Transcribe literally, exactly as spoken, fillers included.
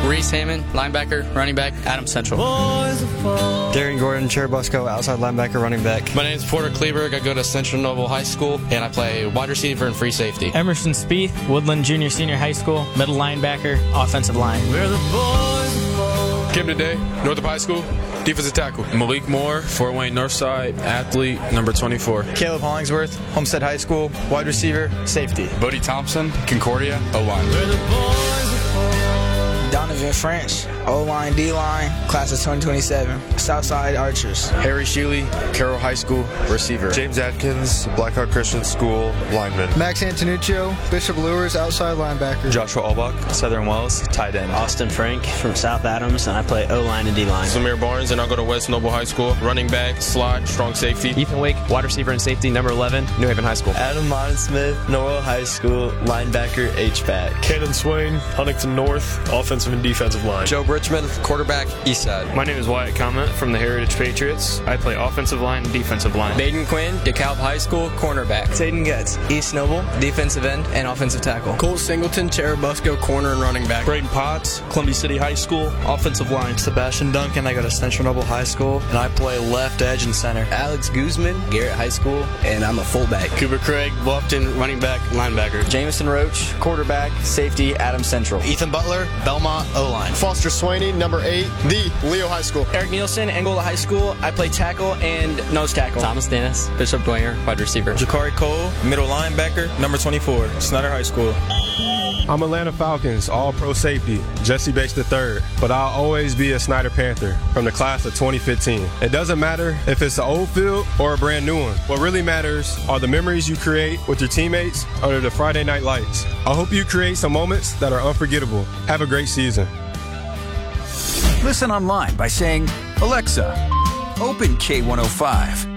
Reese Hammond, linebacker, running back, Adams Central. Darren Gordon, Cherubusco, outside linebacker, running back. My name is Porter Kleberg. I go to Central Noble High School, and I play wide receiver and free safety. Emerson Spieth, Woodland Junior Senior High School, middle linebacker, offensive line. We're the boys. Kim Today, Northrop High School, defensive tackle. Malik Moore, Fort Wayne Northside, athlete, number twenty-four. Caleb Hollingsworth, Homestead High School, wide receiver, safety. Bodie Thompson, Concordia, O-line. We're the boys. Donovan French, O-line, D-line, class of twenty twenty-seven, Southside Archers. Harry Sheely, Carroll High School, receiver. James Atkins, Blackhawk Christian School, lineman. Max Antonuccio, Bishop Lures, outside linebacker. Joshua Albach, Southern Wells, tight end. Austin Frank from South Adams, and I play O-line and D-line. Samir Barnes, and I go to West Noble High School, running back, slot, strong safety. Ethan Wake, wide receiver and safety, number eleven, New Haven High School. Adam Martin Smith, Norwell High School, linebacker, H-back. Caden Swain, Huntington North, offensive and defensive line. Joe Bridgman, quarterback, East Side. My name is Wyatt Comment from the Heritage Patriots. I play offensive line and defensive line. Baden Quinn, DeKalb High School, cornerback. Zayden Getz, East Noble, defensive end and offensive tackle. Cole Singleton, Cherubusco, corner and running back. Braden Potts, Columbia City High School, offensive line. Sebastian Duncan, I go to Central Noble High School, and I play left edge and center. Alex Guzman, Garrett High School, and I'm a fullback. Cooper Craig, Bluffton, running back, linebacker. Jameson Roach, quarterback, safety, Adams Central. Ethan Butler, Belmont, O-line. Foster Swaney, number eight, the Leo High School. Eric Nielsen, Angola High School, I play tackle and nose tackle. Thomas Dennis, Bishop Dwenger, wide receiver. Jakari Cole, middle linebacker, number twenty-four, Snyder High School. I'm Atlanta Falcons, all-pro safety, Jesse Bates the third, but I'll always be a Snyder Panther from the class of twenty fifteen. It doesn't matter if it's an old field or a brand new one. What really matters are the memories you create with your teammates under the Friday night lights. I hope you create some moments that are unforgettable. Have a great season. Listen online by saying, Alexa, open K one oh five.